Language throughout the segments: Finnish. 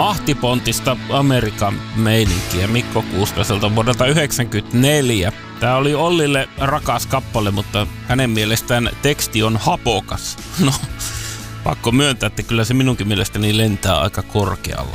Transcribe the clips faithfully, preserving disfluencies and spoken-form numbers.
Mahtipontista Amerikan meininkiä Mikko Kuustoselta vuodelta yhdeksänkymmentäneljä. Tämä oli Ollille rakas kappale, mutta hänen mielestään teksti on hapokas. No, pakko myöntää, että kyllä se minunkin mielestäni lentää aika korkealla.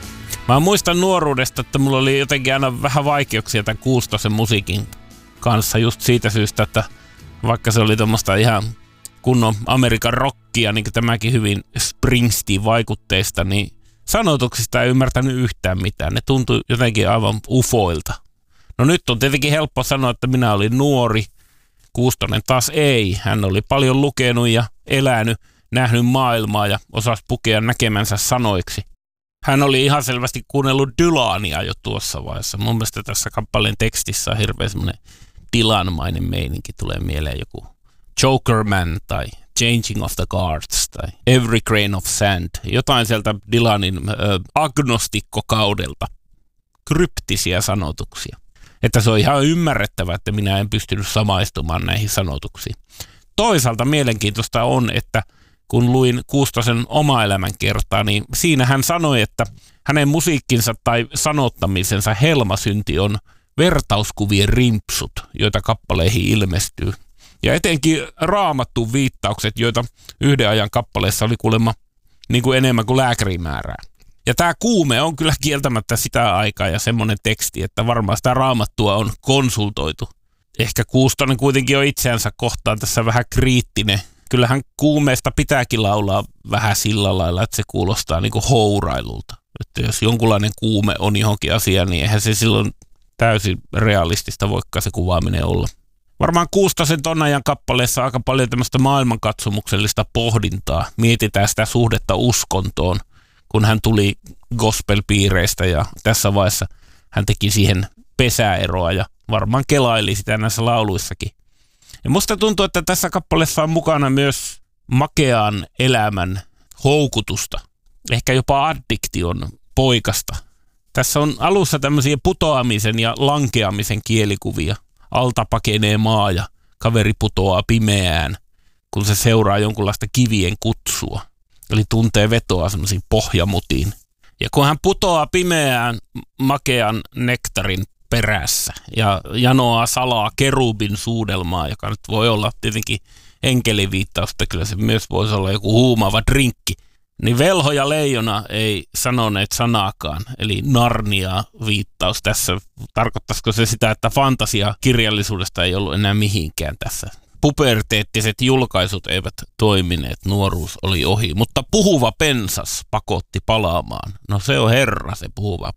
Mä muistan nuoruudesta, että mulla oli jotenkin aina vähän vaikeuksia tämän Kuustosen musiikin kanssa just siitä syystä, että vaikka se oli tommoista ihan kunnon Amerikan rockia, niin kuin tämäkin hyvin Springsteen-vaikutteista, niin sanotuksista ei ymmärtänyt yhtään mitään. Ne tuntui jotenkin aivan ufoilta. No nyt on tietenkin helppo sanoa, että minä olin nuori. Kuustonen taas ei. Hän oli paljon lukenut ja elänyt, nähnyt maailmaa ja osasi pukea näkemänsä sanoiksi. Hän oli ihan selvästi kuunnellut Dylania jo tuossa vaiheessa. Mun mielestä tässä kappaleen tekstissä on hirveän semmoinen Dylan-mainen meininki. Tulee mieleen joku Jokerman tai Changing of the Guards tai Every Grain of Sand. Jotain sieltä Dylanin äh, agnostikkokaudelta. Kryptisiä sanotuksia. Että se on ihan ymmärrettävää, että minä en pystynyt samaistumaan näihin sanotuksiin. Toisaalta mielenkiintoista on, että kun luin Kuustosen oma elämänkertaa, niin siinä hän sanoi, että hänen musiikkinsa tai sanottamisensa helmasynti on vertauskuvien rimpsut, joita kappaleihin ilmestyy. Ja etenkin Raamatun viittaukset, joita yhden ajan kappaleessa oli kuulemma niin kuin enemmän kuin lääkärimäärää. Ja tämä kuume on kyllä kieltämättä sitä aikaa ja semmoinen teksti, että varmaan sitä Raamattua on konsultoitu. Ehkä Kuustonen kuitenkin on itseänsä kohtaan tässä vähän kriittinen. Kyllähän kuumeesta pitääkin laulaa vähän sillä lailla, että se kuulostaa niin kuin hourailulta. Että jos jonkunlainen kuume on johonkin asiaan, niin eihän se silloin täysin realistista voikaan se kuvaaminen olla. Varmaan Kuustosen ton ajan kappaleessa aika paljon tämmöistä maailmankatsomuksellista pohdintaa. Mietitään sitä suhdetta uskontoon, kun hän tuli gospel-piireistä ja tässä vaiheessa hän teki siihen pesäeroa ja varmaan kelaili sitä näissä lauluissakin. Ja musta tuntuu, että tässä kappaleessa on mukana myös makean elämän houkutusta, ehkä jopa addiktion poikasta. Tässä on alussa tämmöisiä putoamisen ja lankeamisen kielikuvia. Alta pakenee maa ja kaveri putoaa pimeään, kun se seuraa jonkunlaista kivien kutsua. Eli tuntee vetoa semmoisiin pohjamutiin. Ja kun hän putoaa pimeään makean nektarin perässä ja janoaa salaa kerubin suudelmaa, joka nyt voi olla tietenkin enkeliviittausta, kyllä se myös voisi olla joku huumaava drinkki, niin velho ja leijona ei sanoneet sanaakaan, eli Narnia-viittaus tässä. Tarkoittaisiko se sitä, että fantasiakirjallisuudesta ei ollut enää mihinkään tässä? Puberteettiset julkaisut eivät toimineet, nuoruus oli ohi, mutta puhuva pensas pakotti palaamaan. No se on herra se puhuva